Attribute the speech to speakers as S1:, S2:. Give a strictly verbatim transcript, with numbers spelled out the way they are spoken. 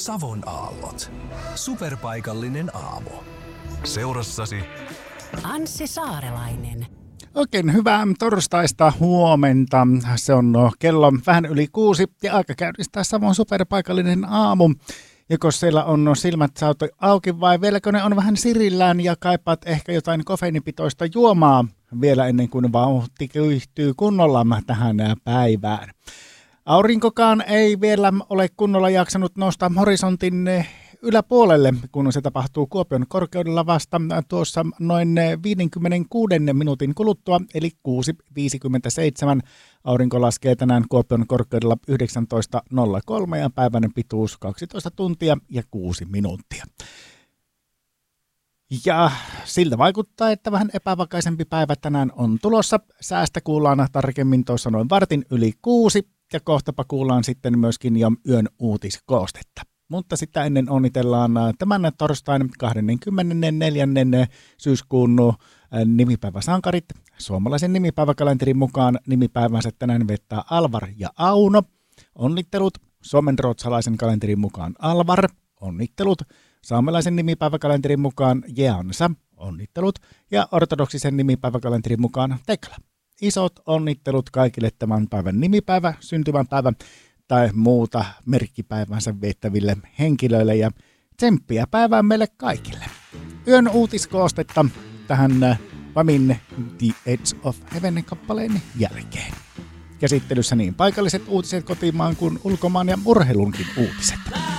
S1: Savon aallot. Superpaikallinen aamu. Seurassasi
S2: Anssi Saarelainen.
S3: Oikein hyvää torstaista huomenta. Se on no, kello vähän yli kuusi ja aika käynnistää Savon superpaikallinen aamu. Joko siellä on no, silmät saatu auki vai vieläkö ne on vähän sirillään ja kaipaat ehkä jotain kofeiinipitoista juomaa vielä ennen kuin vauhti kyyhtyy kunnolla tähän päivään. Aurinkokaan ei vielä ole kunnolla jaksanut nousta horisontin yläpuolelle, kun se tapahtuu Kuopion korkeudella vasta tuossa noin viisikymmentäkuusi minuutin kuluttua, eli kuusi viisikymmentäseitsemän. Aurinko laskee tänään Kuopion korkeudella yhdeksäntoista nolla kolme ja päivän pituus kaksitoista tuntia ja kuusi minuuttia. Ja siltä vaikuttaa, että vähän epävakaisempi päivä tänään on tulossa. Säästä kuullaan tarkemmin tuossa noin vartin yli kuusi ja kohtapa kuullaan sitten myöskin jo yön uutiskoostetta. Mutta sitä ennen onnitellaan tämän torstain kahdeskymmenesneljäs syyskuun nimipäiväsankarit. Suomalaisen nimipäiväkalenterin mukaan nimipäivänsä tänään vettää Alvar ja Auno. Onnittelut. Suomen ruotsalaisen kalenterin mukaan Alvar. Onnittelut. Saamelaisen nimipäiväkalenterin mukaan Jeansa. Onnittelut. Ja ortodoksisen nimipäiväkalenterin mukaan Tekla. Isot onnittelut kaikille tämän päivän nimipäivä, syntymäpäivä tai muuta merkkipäivänsä viettäville henkilöille ja tsemppiä päivään meille kaikille. Yön uutiskoostetta tähän Pamin The Edge of Heaven -kappaleen jälkeen. Käsittelyssä niin paikalliset uutiset kotimaan kuin ulkomaan ja urheilunkin uutiset.